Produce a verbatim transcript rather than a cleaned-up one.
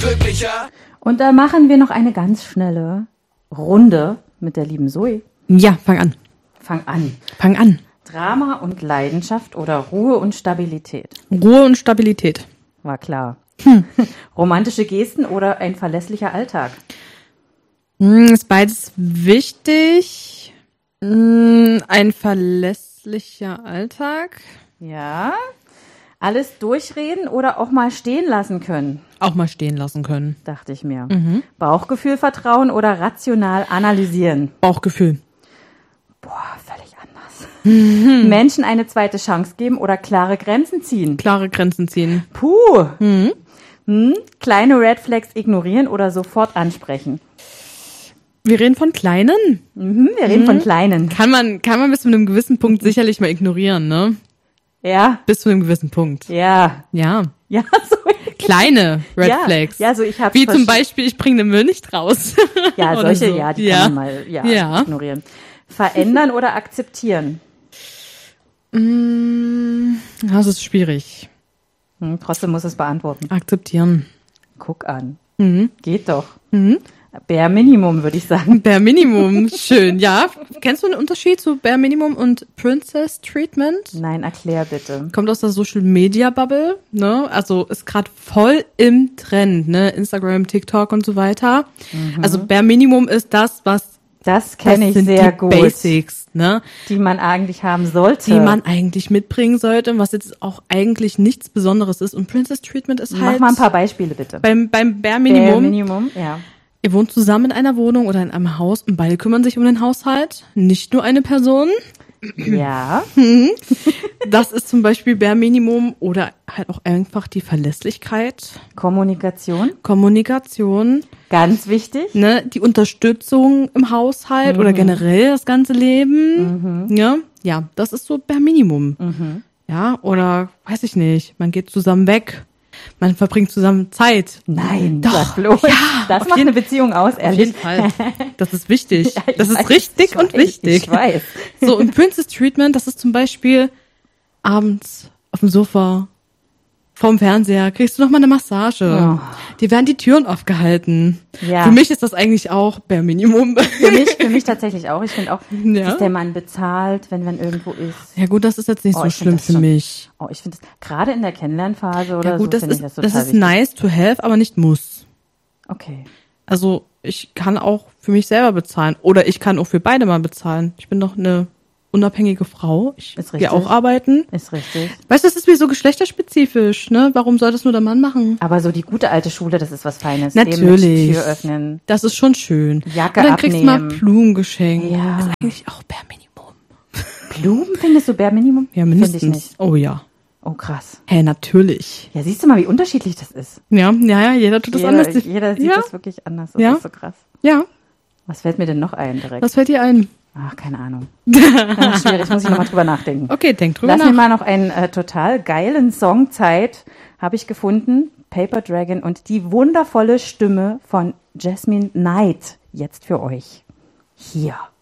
glücklicher. Und da machen wir noch eine ganz schnelle Runde mit der lieben Zoe. Ja, fang an. Fang an. Fang an. Drama und Leidenschaft oder Ruhe und Stabilität? Ruhe und Stabilität. War klar. Hm. Romantische Gesten oder ein verlässlicher Alltag? Hm, ist beides wichtig. Hm, ein verlässlicher Alltag. Ja. Alles durchreden oder auch mal stehen lassen können? Auch mal stehen lassen können. Dachte ich mir. Mhm. Bauchgefühl vertrauen oder rational analysieren? Bauchgefühl. Boah, völlig anders. Mhm. Menschen eine zweite Chance geben oder klare Grenzen ziehen? Klare Grenzen ziehen. Puh. Mhm. Hm? Kleine Red Flags ignorieren oder sofort ansprechen? Wir reden von Kleinen. Mhm, wir reden mhm. von Kleinen. Kann man, kann man bis zu einem gewissen Punkt sicherlich mal ignorieren, ne? Ja. Bis zu einem gewissen Punkt. Ja. Ja. Ja, so. Kleine Red ja. Flags. Ja, so ich hab's Wie versch- zum Beispiel, ich bringe den Müll nicht raus. Ja, solche, so. ja, die ja. kann man mal ja, ja. ignorieren. Verändern oder akzeptieren? Mm, das ist schwierig. Hm, trotzdem muss es beantworten. Akzeptieren. Guck an. Mhm. Geht doch. Mhm. Bare Minimum, würde ich sagen. Bare Minimum, schön, ja. Kennst du einen Unterschied zu Bare Minimum und Princess Treatment? Nein, erklär bitte. Kommt aus der Social Media Bubble, ne? Also ist gerade voll im Trend, ne? Instagram, TikTok und so weiter. Mhm. Also Bare Minimum ist das, was Das kenne ich sind sehr die gut. Basics, ne? Die man eigentlich haben sollte. Die man eigentlich mitbringen sollte, was jetzt auch eigentlich nichts Besonderes ist. Und Princess Treatment ist halt... Mach mal ein paar Beispiele, bitte. Beim, beim Bare Minimum... Bare Minimum, ja. Ihr wohnt zusammen in einer Wohnung oder in einem Haus und beide kümmern sich um den Haushalt. Nicht nur eine Person. Ja. Das ist zum Beispiel Bare Minimum oder halt auch einfach die Verlässlichkeit. Kommunikation. Kommunikation. Ganz wichtig. Ne, die Unterstützung im Haushalt mhm. oder generell das ganze Leben. Mhm. Ja, ja, das ist so Bare Minimum. Mhm. Ja, oder weiß ich nicht, man geht zusammen weg. Man verbringt zusammen Zeit. Nein, doch. bloß. Ja, das macht jeden, eine Beziehung aus, ehrlich. Auf jeden Fall. Das ist wichtig. Ja, das ist weiß, richtig und weiß, wichtig. Ich weiß. So, und Princess Treatment, das ist zum Beispiel abends auf dem Sofa, vorm Fernseher, kriegst du noch mal eine Massage. Oh. Dir werden die Türen aufgehalten. Ja. Für mich ist das eigentlich auch Bare Minimum. Für mich, für mich tatsächlich auch. Ich finde auch, Ja. dass der Mann bezahlt, wenn man irgendwo ist. Ja gut, das ist jetzt nicht Oh, so ich find schlimm das für schon- mich. Oh, ich finde das, gerade in der Kennenlernphase oder Ja gut, so, das finde ist, ich das das total ist wichtig. nice to have, aber nicht muss. Okay. Also ich kann auch für mich selber bezahlen. Oder ich kann auch für beide mal bezahlen. Ich bin doch eine unabhängige Frau. Ich Ist gehe richtig. auch arbeiten. Ist richtig. Weißt du, das ist wie so geschlechterspezifisch, ne? Warum soll das nur der Mann machen? Aber so die gute alte Schule, das ist was Feines. Natürlich. Eben mit die Tür öffnen. Das ist schon schön. Jacke Und dann kriegst du mal abnehmen. Blumen geschenkt. Ja. Ist eigentlich auch Bare Minimum. Blumen findest du Bare Minimum? Ja, Find mindestens. ich nicht. Oh ja. Oh, krass. Hä, natürlich. Ja, siehst du mal, wie unterschiedlich das ist. Ja, ja, ja, jeder tut das Jeder, anders. jeder sieht ja. das wirklich anders. Das Ja. ist so krass. Ja, Was fällt mir denn noch ein direkt? was fällt dir ein? Ach, keine Ahnung. Ach, schwierig, muss ich nochmal drüber nachdenken. Okay, denk drüber Lass nach. mir mal noch einen äh, total geilen Song Zeit, habe ich gefunden. Paper Dragon und die wundervolle Stimme von Jasmine Knight jetzt für euch. Hier.